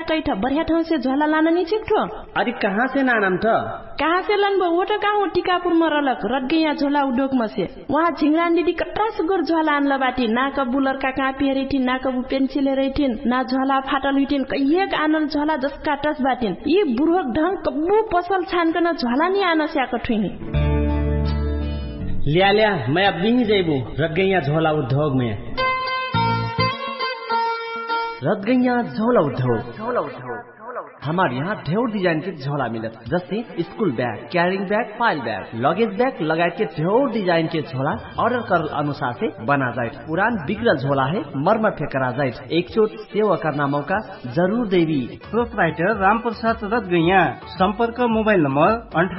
कई था बढ़िया ठाउँ से झोला लाना नहीं छिकठो। अरे कहाँ से नानम था? कहाँ से लन बो वो तो कहाँ टीकापुर में रलक रट गई यहाँ झोला उद्योग में से। वहाँ झिंगरान दीदी कट्रा सुगर झोला आनला बाटी ना कबूलर का कापी हरी थी ना कबू पेंसिल हरी थी ना झोला फाटल हुई थी कई एक आनल झोला जसका टस बाटिन ये बुढ़क ढंग कब्बू पसल छान कर झोला नहीं आना से आकठुनी। लिया मैं अब भी जेबू रगैया झोला उद्योग में। रगैया झोला उद्योग हमारे यहाँ ढेर डिजाइन के झोला मिलत जैसे school bag, carrying bag, file bag, luggage bag लगायत के ढेर डिजाइन के झोला ऑर्डर कर अनुसार से बना जाए। पुरान बिगड़ल झोला है मरम्मत करा जाए। एक चोट सेवा करना मौका जरूर देवी। प्रोपराइटर रामप्रसाद रगैया। संपर्क मोबाइल नंबर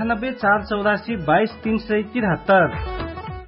9848222373।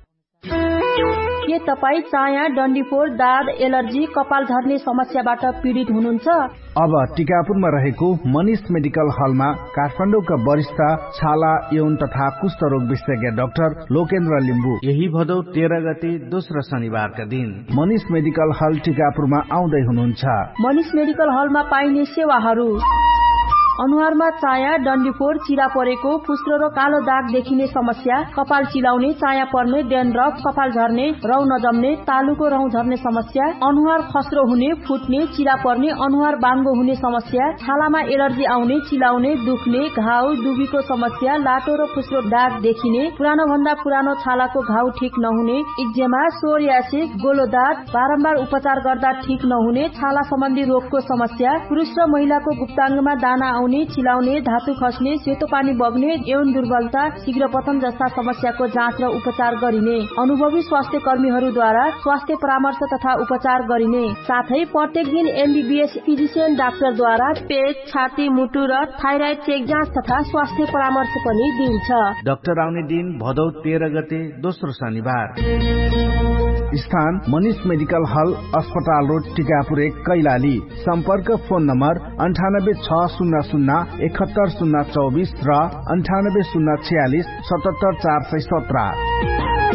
के तपाईँ चाया, डन्डीफोर, दाद, एलर्जी, कपाल झर्ने समस्याबाट पीडित हुनुहुन्छ? अब टिकापुरमा रहेको मनीष मेडिकल हलमा काठमाडौँका वरिष्ठ छाला, यौन तथा कुष्ठ रोग विशेषज्ञ डाक्टर लोकेन्द्र लिम्बू यही भदौ 13 गते दोस्रो शनिबारका दिन मनीष मेडिकल हल टिकापुरमा आउँदै हुनुहुन्छ। मनीष मेडिकल हलमा पाइने सेवाहरू: अनुहारमा चाया, डन्डीफोर, चिरा परेको, फुस्रो र कालो दाग देखिने समस्या, कपाल चिलाउने, चाया पर्ने, डेन्ड्रफ, कपाल झर्ने, रौ नजम्ने, तालुको रौं झर्ने समस्या, अनुहार खस्रो हुने, फुट्ने, चिरा पर्ने, अनुहार बाङ्गो हुने समस्या, छालामा एलर्जी आउने, चिलाउने, दुख्ने, घाउ, दुबीको समस्या, लाटो र फुस्रो दाग देखिने, पुरानो भन्दा पुरानो छालाको घाउ ठिक नहुने, इक्जेमा, सोरियासिस, गोलो दाग, बारम्बार उपचार गर्दा ठिक नहुने, छाला सम्बन्धी रोगको समस्या, पुरुष र महिलाको गुप्ताङ्गमा दाना चिलाउने, धातु खस्ने, सेतो पानी बग्ने, यौन दुर्बलता, शीघ्र पतन जस्ता समस्याको जाँच र उपचार गरिने, अनुभवी स्वास्थ्य कर्मीहरूद्वारा स्वास्थ्य परामर्श तथा उपचार गरिने, साथै प्रत्येक दिन एमबीबीएस फिजिशियन डाक्टरद्वारा पेट, छाती, मुटु र थाइराइड चेक जाँच तथा स्वास्थ्य परामर्श पनि दिन्छ। डाक्टर आउने दिन भदौ 13 गते दोस्रो शनिबार। स्थान मनीष मेडिकल हल, अस्पताल रोड, टिकापुर 1, कैलाली। सम्पर्क फोन नम्बर 9860071024 र 9806477417।